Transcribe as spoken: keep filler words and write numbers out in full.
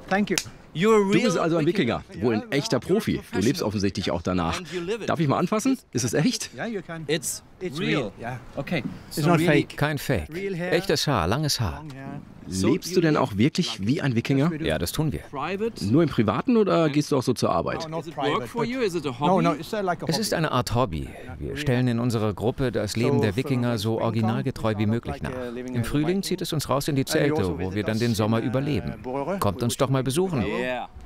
Du bist also ein Wikinger, wohl ein echter Profi. Du lebst offensichtlich auch danach. Darf ich mal anfassen? Ist es echt? Kein Fake. Echtes Haar, langes Haar. Lebst du denn auch wirklich wie ein Wikinger? Ja, das tun wir. Nur im Privaten oder gehst du auch so zur Arbeit? Es ist eine Art Hobby. Wir stellen in unserer Gruppe das Leben der Wikinger so originalgetreu wie möglich nach. Im Frühling zieht es uns raus in die Zelte, wo wir dann den Sommer überleben. Kommt uns doch mal besuchen.